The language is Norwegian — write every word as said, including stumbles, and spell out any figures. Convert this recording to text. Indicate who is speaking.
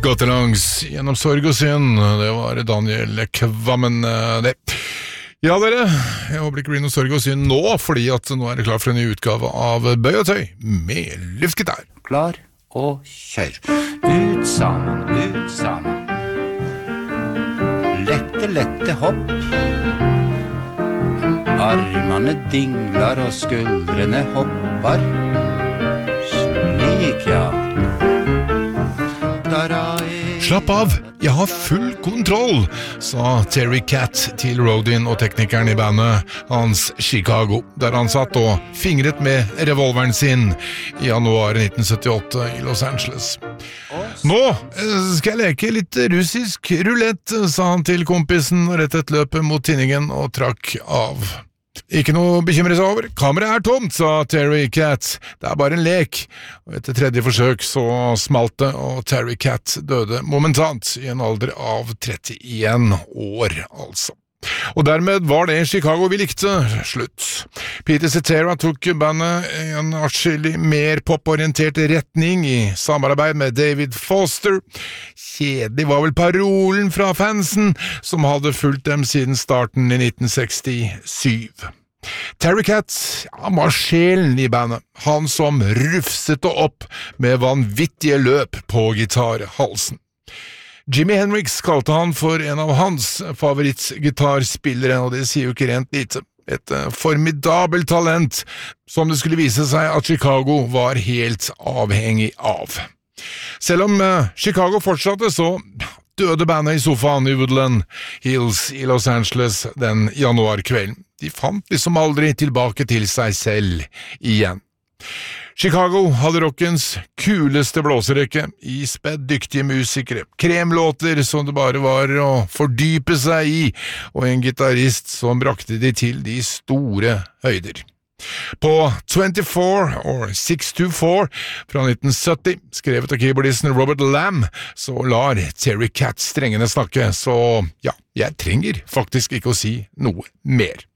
Speaker 1: Gatelangs gjennom sorg og synd. Det var Daniel Kvammen, det. Ja, dere, jeg håper det ikke blir noe sorg og synd nå, fordi at nå er det klar for en ny utgave av Bøy og Tøy med luftgitar.
Speaker 2: Klar og kjør. Ut sammen, ut sammen. Lette, lette hopp. Armene dingler og skuldrene hopper. Slik, ja.
Speaker 1: Slapp av, jeg har full kontroll, sa Terry Katt til Rodin og teknikeren i bandet hans Chicago, der han satt og fingret med revolveren sin i januar nitten syttiåtte i Los Angeles. Nå skal jeg leke litt russisk rulett, sa han til kompisen og rettet løpet mot tinningen og trakk av. Ikke noe bekymre seg over, kameraet er tomt, sa Terry Katt. Det er bare en lek. Og etter tredje forsøk så smalt det, og Terry Katt døde momentant i en alder av trettien år, altså. Og dermed var det Chicago vi likte. Slutt. Peter Cetera tok bandet i en atskillig mer poporientert retning i samarbeid med David Foster. Kjedelig var vel parolen fra fansen, som hadde fulgt dem siden starten i nitten sekstisju. Terry Katt, han var sjelen i bandet, han som rufset det opp med vanvittige løp på gitarhalsen. Jimi Hendrix kalte han for en av hans favorittgitarspillere, og det sier jo ikke rent lite. Et formidabelt talent, som det skulle vise seg at Chicago var helt avhengig av. Selv om Chicago fortsatte, så døde bandet i sofaen i Woodland Hills i Los Angeles den januarkvelden. De fant liksom aldri tilbake til seg selv igjen. Chicago hadde rockens kuleste blåserekke, ispedd dyktige musikere, kremlåter som det bare var å fordype seg i, og en gitarist som brakte de til de store høyder. På twenty-four, or six two four, fra nitten sytti, skrevet av keyboardisten Robert Lamb, så lar Terry Katt strengene snakke, så ja, jeg trenger faktisk ikke å si noe mer.